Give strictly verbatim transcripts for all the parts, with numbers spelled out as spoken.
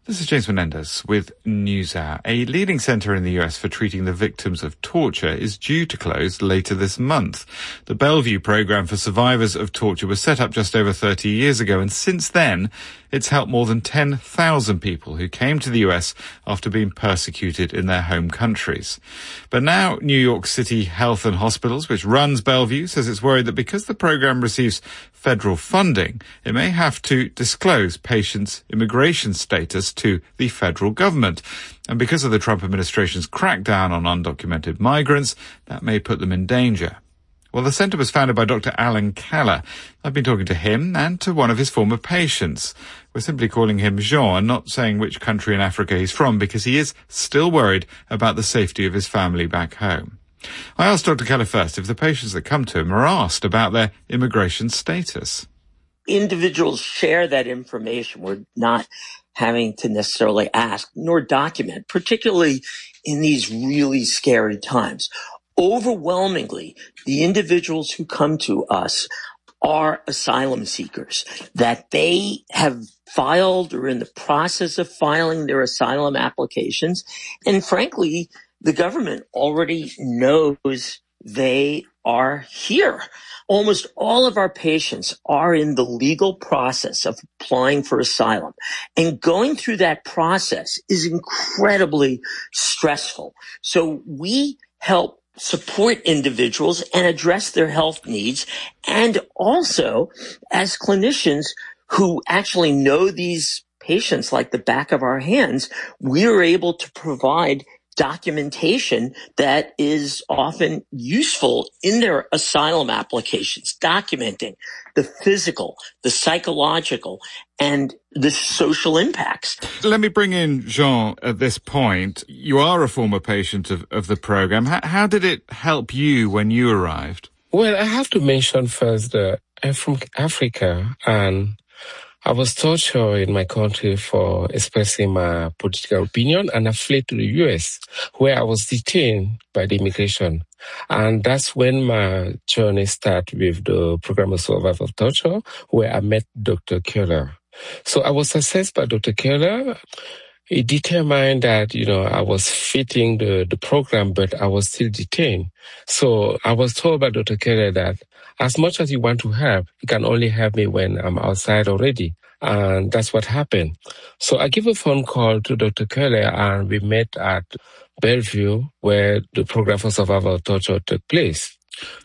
This is James Menendez with NewsHour. A leading centre in the U S for treating the victims of torture is due to close later this month. The Bellevue Programme for Survivors of Torture was set up just over thirty years ago, and since then it's helped more than ten thousand people who came to the U S after being persecuted in their home countries. But now New York City Health and Hospitals, which runs Bellevue, says it's worried that because the programme receives federal funding, it may have to disclose patients' immigration status to the federal government. And because of the Trump administration's crackdown on undocumented migrants, that may put them in danger. Well, the centre was founded by Doctor Alan Keller. I've been talking to him and to one of his former patients. We're simply calling him Jean and not saying which country in Africa he's from, because he is still worried about the safety of his family back home. I asked Doctor Keller first if the patients that come to him are asked about their immigration status. Individuals share that information. We're not having to necessarily ask nor document, particularly in these really scary times. Overwhelmingly, the individuals who come to us are asylum seekers, that they have filed or in the process of filing their asylum applications. And frankly, the government already knows they are here. Almost all of our patients are in the legal process of applying for asylum. And going through that process is incredibly stressful. So we help support individuals and address their health needs. And also, as clinicians who actually know these patients like the back of our hands, we are able to provide documentation that is often useful in their asylum applications, documenting the physical, the psychological, and the social impacts. Let me bring in Jean at this point. You are a former patient of, of the program. How, how did it help you when you arrived? Well, I have to mention first that I'm from Africa, and I was tortured in my country for expressing my political opinion, and I fled to the U S, where I was detained by the immigration. And that's when my journey started with the Program of Survivors of Torture, where I met Doctor Keller. So I was assessed by Doctor Keller. He determined that, you know, I was fitting the, the program, but I was still detained. So I was told by Doctor Keller that as much as you want to help, you can only help me when I'm outside already. And that's what happened. So I gave a phone call to Doctor Keller, and we met at Bellevue, where the Program for Survivors of Torture took place.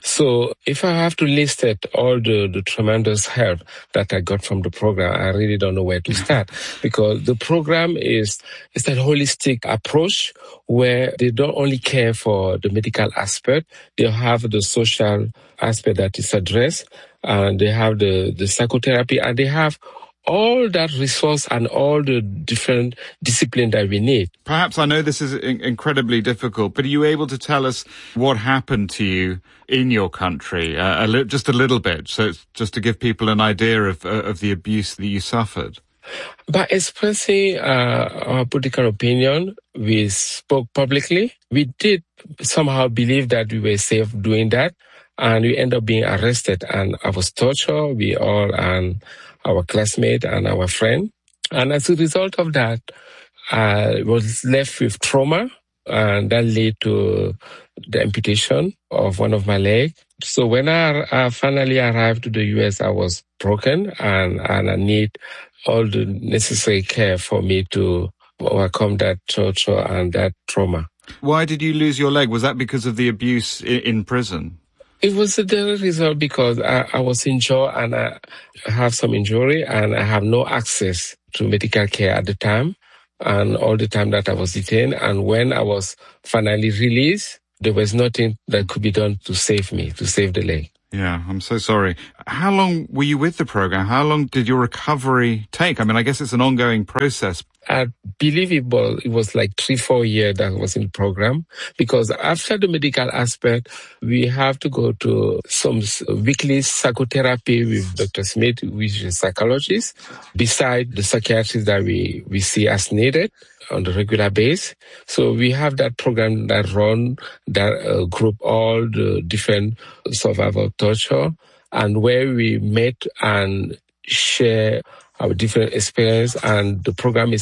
So if I have to list it, all the, the tremendous help that I got from the program, I really don't know where to start, because the program is, is that holistic approach where they don't only care for the medical aspect, they have the social aspect that is addressed, and they have the, the psychotherapy, and they have all that resource and all the different discipline that we need. Perhaps, I know this is in- incredibly difficult, but are you able to tell us what happened to you in your country, uh, a li- just a little bit, so it's just to give people an idea of, uh, of the abuse that you suffered? By expressing uh, our political opinion, we spoke publicly. We did somehow believe that we were safe doing that, and we ended up being arrested, and I was tortured. We all, and our classmate and our friend. And as a result of that, I was left with trauma, and that led to the amputation of one of my legs. So when I, I finally arrived to the U S, I was broken, and, and I need all the necessary care for me to overcome that torture and that trauma. Why did you lose your leg? Was that because of the abuse in, in prison? It was the result because I, I was injured, and I have some injury, and I have no access to medical care at the time, and all the time that I was detained. And when I was finally released, there was nothing that could be done to save me, to save the leg. Yeah, I'm so sorry. How long were you with the program? How long did your recovery take? I mean, I guess it's an ongoing process. I believe it was, it was like three, four years that I was in the program, because after the medical aspect, we have to go to some weekly psychotherapy with Doctor Smith, which is a psychologist, beside the psychiatrist that we, we see as needed on the regular basis. So we have that program that run, that uh, group all the different survivor torture, and where we met and share our different experience, and the program is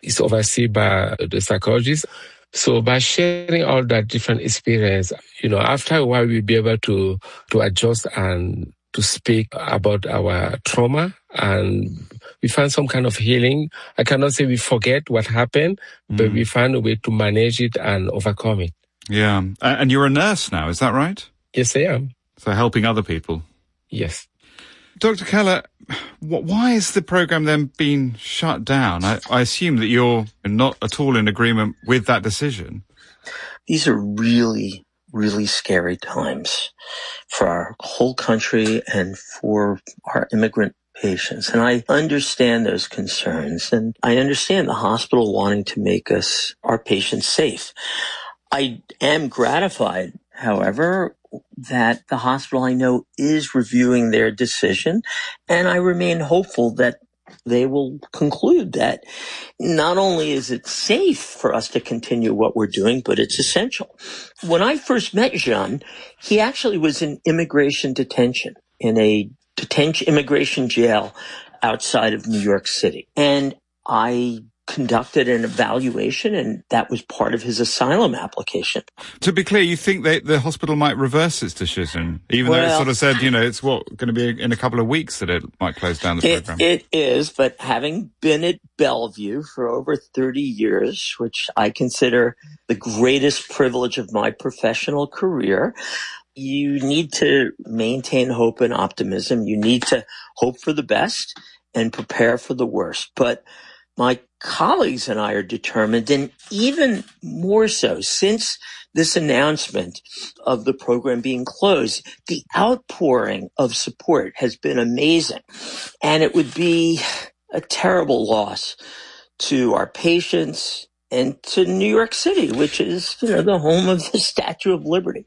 is overseen by the psychologist. So by sharing all that different experience, you know, after a while, we'll be able to, to adjust and to speak about our trauma, and we find some kind of healing. I cannot say we forget what happened, mm. but we find a way to manage it and overcome it. Yeah. And you're a nurse now, is that right? Yes, I am. So helping other people? Yes. Doctor Keller, why is the program then being shut down? I, I assume that you're not at all in agreement with that decision. These are really, really scary times for our whole country and for our immigrant patients. And I understand those concerns, and I understand the hospital wanting to make us, our patients, safe. I am gratified, however, that the hospital, I know, is reviewing their decision, and I remain hopeful that they will conclude that not only is it safe for us to continue what we're doing, but it's essential. When I first met Jean, he actually was in immigration detention, in a detention immigration jail outside of New York City. And I conducted an evaluation, and that was part of his asylum application. To be clear, you think that the hospital might reverse its decision, even well, though it sort of said, you know, it's what going to be in a couple of weeks that it might close down the it, program? It is, but having been at Bellevue for over thirty years, which I consider the greatest privilege of my professional career, you need to maintain hope and optimism. You need to hope for the best and prepare for the worst. But my colleagues and I are determined, and even more so since this announcement of the program being closed, the outpouring of support has been amazing. And it would be a terrible loss to our patients and to New York City, which is, you know, the home of the Statue of Liberty.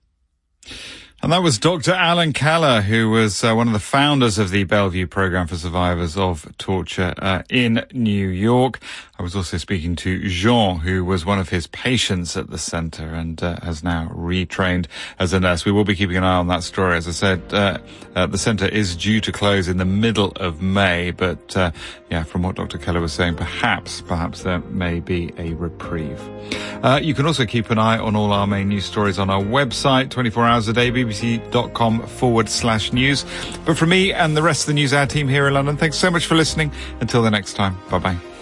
And that was Doctor Alan Keller, who was uh, one of the founders of the Bellevue Program for Survivors of Torture uh, in New York. I was also speaking to Jean, who was one of his patients at the centre and uh, has now retrained as a nurse. We will be keeping an eye on that story. As I said, uh, uh, the centre is due to close in the middle of May, but uh, yeah, from what Doctor Keller was saying, perhaps, perhaps there may be a reprieve. Uh, you can also keep an eye on all our main news stories on our website, twenty-four hours a day, bbc.com forward slash news. But from me and the rest of the NewsHour team here in London, thanks so much for listening. Until the next time, bye-bye.